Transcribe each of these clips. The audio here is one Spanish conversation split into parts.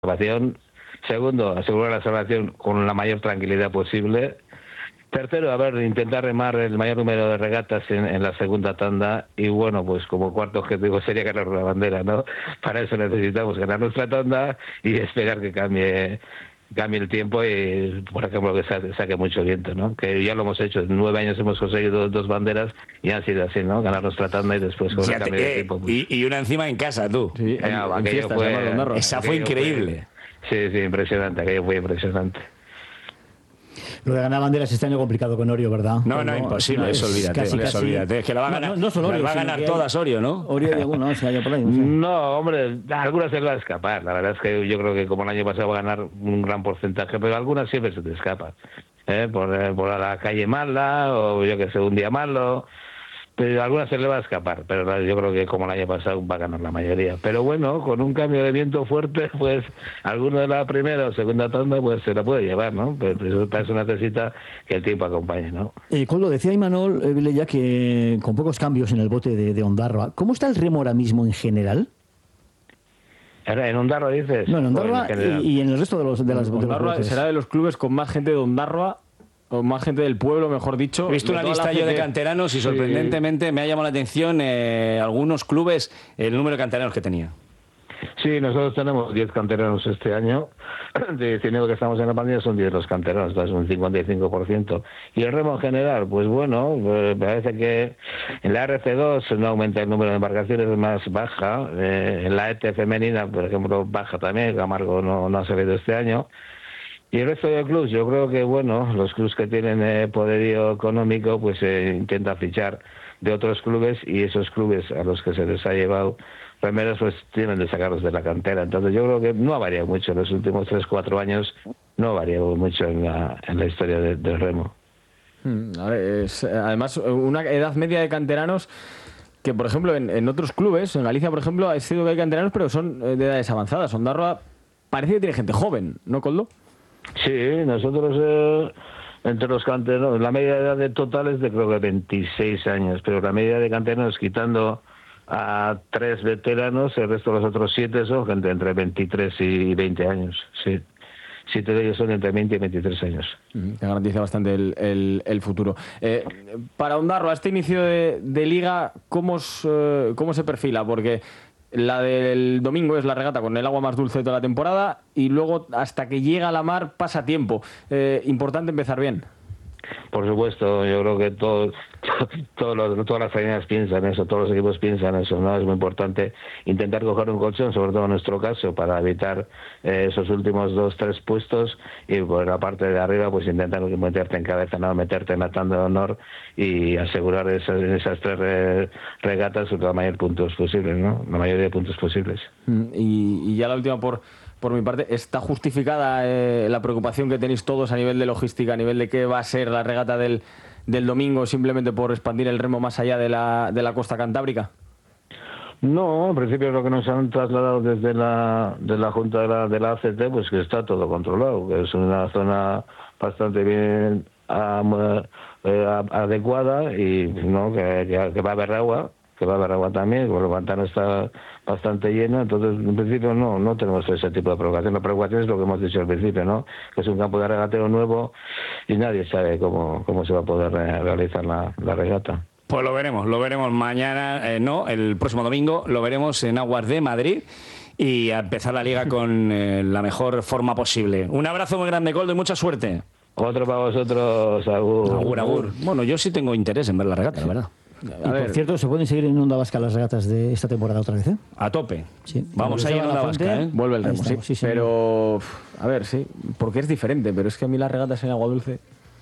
salvación. Segundo, asegurar la salvación con la mayor tranquilidad posible. Tercero, intentar remar el mayor número de regatas en la segunda tanda. Y bueno, pues como cuarto objetivo sería ganar la bandera, ¿no? Para eso necesitamos ganar nuestra tanda y esperar que cambie el tiempo y, por ejemplo, que saque mucho viento, ¿no? Que ya lo hemos hecho. En 9 años hemos conseguido 2 banderas y han sido así, ¿no? Ganar nuestra tanda y después con el cambio de tiempo. Pues... y una encima en casa, tú. Sí, esa fue increíble. Sí, impresionante. Aquello fue impresionante. Lo de ganar banderas este año complicado con Orio, ¿verdad? No, imposible, eso olvídate. Es que la va a ganar, Orio, va a ganar todas Orio, ¿no? Orio y alguno, se vaya por ahí. No sé. No, hombre, algunas se va a escapar. La verdad es que yo creo que como el año pasado va a ganar un gran porcentaje, pero algunas siempre se te escapan. Por la calle mala, o yo que sé, un día malo. Pero algunas se le va a escapar, pero yo creo que como el año pasado va a ganar la mayoría. Pero bueno, con un cambio de viento fuerte, pues alguno de la primera o segunda tanda pues se la puede llevar, ¿no? Pero para eso necesita que el tiempo acompañe, ¿no? Con lo decía Imanol Vilella que con pocos cambios en el bote de Ondarroa, ¿cómo está el remo ahora mismo en general? ¿En Ondarroa dices? No, en Ondarroa y en el resto de los Ondarroa será de los clubes con más gente de Ondarroa, o más gente del pueblo, mejor dicho. He visto una lista yo de canteranos y sorprendentemente me ha llamado la atención algunos clubes, el número de canteranos que tenía. Sí, nosotros tenemos 10 canteranos este año. De 19 que estamos en la pandemia son 10 los canteranos, entonces un 55%. Y el remo en general, pues bueno, parece que en la RC2 no aumenta el número de embarcaciones, es más baja. En la ET femenina, por ejemplo, baja también, Camargo no ha salido este año. Y el resto de clubes, yo creo que, bueno, los clubes que tienen poderío económico, pues intentan fichar de otros clubes y esos clubes a los que se les ha llevado remeros, pues tienen de sacarlos de la cantera. Entonces yo creo que no ha variado mucho en los últimos 3-4 años, no ha variado mucho en la historia del remo. A ver, además, una edad media de canteranos que, por ejemplo, en otros clubes, en Galicia, por ejemplo, ha sido que hay canteranos, pero son de edades avanzadas. Ondarroa parece que tiene gente joven, ¿no, Coldo? Sí, nosotros entre los canteranos, la media de edad de total es de creo que 26 años, pero la media de canteranos, quitando a 3 veteranos, el resto de los otros 7 son gente entre 23 y 20 años, sí. 7 de ellos son entre 20 y 23 años. Te garantiza bastante el futuro. Para Ondarroa, este inicio de liga, ¿cómo se perfila? Porque la del domingo es la regata con el agua más dulce de toda la temporada y luego hasta que llega a la mar pasa tiempo. Importante empezar bien. Por supuesto, yo creo que todas las faenas piensan eso, todos los equipos piensan eso, ¿no? Es muy importante intentar coger un colchón, sobre todo en nuestro caso, para evitar esos últimos 2-3 puestos y por la parte de arriba pues intentar meterte en cabeza, no meterte en la tanda de honor y asegurar esas 3 regatas la mayor puntos posibles, ¿no? La mayoría de puntos posibles. Y ya la última por mi parte, ¿está justificada la preocupación que tenéis todos a nivel de logística, a nivel de qué va a ser la regata del domingo, simplemente por expandir el remo más allá de la costa cantábrica? No, en principio lo que nos han trasladado desde la Junta de la ACT, pues que está todo controlado, que es una zona bastante bien adecuada y no que va a haber agua. Que va a haber agua también, porque el pantano está bastante lleno, entonces en principio no tenemos ese tipo de preocupación. La preocupación es lo que hemos dicho al principio, ¿no? Que es un campo de regateo nuevo y nadie sabe cómo se va a poder realizar la regata. Pues lo veremos mañana, el próximo domingo, lo veremos en Aguas de Madrid y a empezar la liga con la mejor forma posible. Un abrazo muy grande, Coldo, y mucha suerte. Otro para vosotros, agur. Agur. Bueno, yo sí tengo interés en ver la regata, la verdad. Por cierto, ¿se pueden seguir en Onda Vasca las regatas de esta temporada otra vez? A tope. Sí. Vamos a ir en Onda Vasca, Vuelve el remo, sí. Pero, a ver, sí, porque es diferente, pero es que a mí las regatas en agua dulce...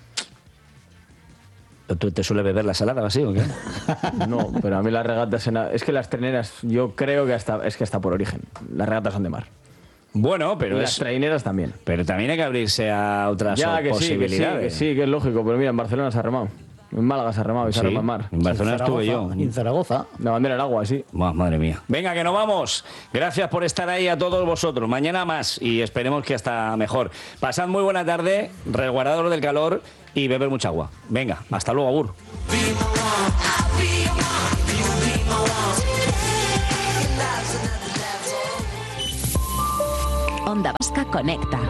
¿Tú te suele beber la salada así o qué? No, pero a mí las regatas es que las treneras, yo creo que hasta por origen. Las regatas son de mar. Bueno, pero las traineras también. Pero también hay que abrirse a otras posibilidades. Sí, que es lógico, pero mira, en Barcelona se ha remado. En Málaga se ha remado y se ha remado en mar. En Barcelona estuve yo. Y en Zaragoza. La bandera del agua, sí. Madre mía. Venga, que nos vamos. Gracias por estar ahí a todos vosotros. Mañana más y esperemos que hasta mejor. Pasad muy buena tarde, resguardados del calor y beber mucha agua. Venga, hasta luego, agur. Onda Vasca Conecta.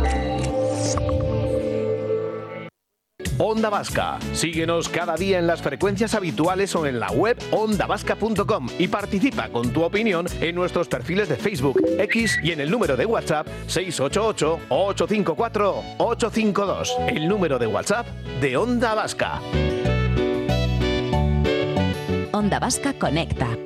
Onda Vasca. Síguenos cada día en las frecuencias habituales o en la web ondavasca.com y participa con tu opinión en nuestros perfiles de Facebook, X y en el número de WhatsApp 688-854-852. El número de WhatsApp de Onda Vasca. Onda Vasca Conecta.